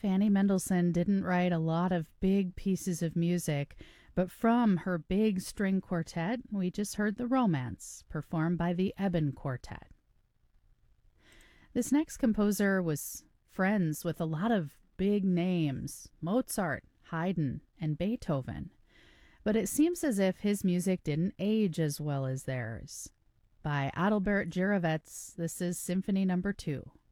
Fanny Mendelssohn didn't write a lot of big pieces of music, but from her big string quartet, we just heard The Romance, performed by the Eben Quartet. This next composer was friends with a lot of big names: Mozart, Haydn, and Beethoven. But it seems as if his music didn't age as well as theirs. By Adalbert Jiravets, this is Symphony No. 2.